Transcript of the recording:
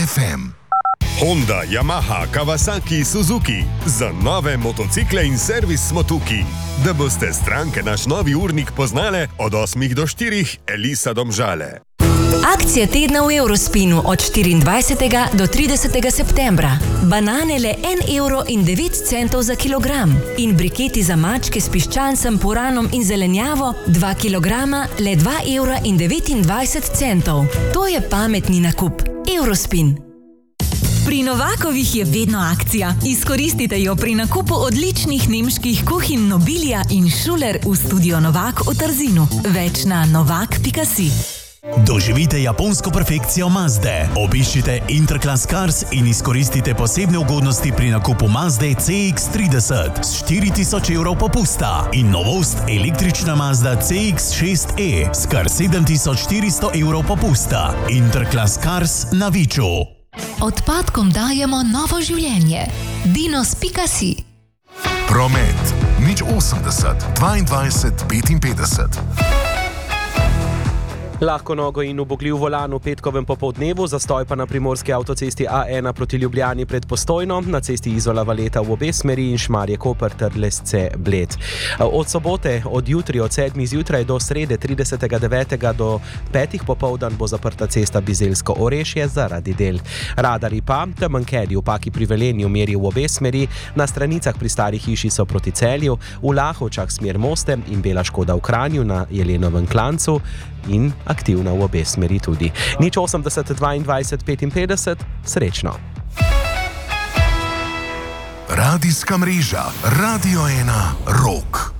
FM. Honda, Yamaha, Kawasaki, Suzuki. Za nove motocikle in servis smo tukaj. Da boste stranke naš novi urnik poznale od 8 do 4, Elisa Domžale. Akcija tedna v Eurospinu od 24. do 30. septembra. Banane le 1,09 € za kilogram in briketi za mačke s piščancem, puranom in zelenjavo 2 kilograma le 2,29 €. To je pametni nakup. Eurospin. Pri Novakovih je vedno akcija. Izkoristite jo pri nakupu odličnih nemških kuhinj Nobilia in Schuler v studio Novak v Trzinu. Več na novak.si. Doživite japonsko perfekcijo Mazde. Obiščite Interclass Cars in izkoristite posebne ugodnosti pri nakupu Mazde CX-30 s 4.000 € popusta in novost električna Mazda CX-6e s kar 7.400 € popusta. Interclass Cars na Viču. Odpadkom dajemo novo življenje. Dinos.si. Promet 080 22 55. Lahko nogo in ubogljiv volan v petkovem popoldnevu, zastoj pa na primorski avtocesti A1 proti Ljubljani pred Postojno, na cesti Izola Valeta v obe smeri in Šmarje-Koper ter Lesce-Bled. Od sobote, od jutri, od 7 zjutraj do srede 30.9. do 5 popoldan bo zaprta cesta Bizeljsko-Orešje zaradi del. Radari pa, Temenkedi v Paki pri Velenju meri v obe smeri, na Stranicah pri Stari hiši so proti Celju, v Lahovčah smer Moste in Bela Škoda v Kranju na Jelenovem klancu in aktivna v obe smeri tudi. 080 22 55, srečno. Radijska mreža Radio 1 Rock.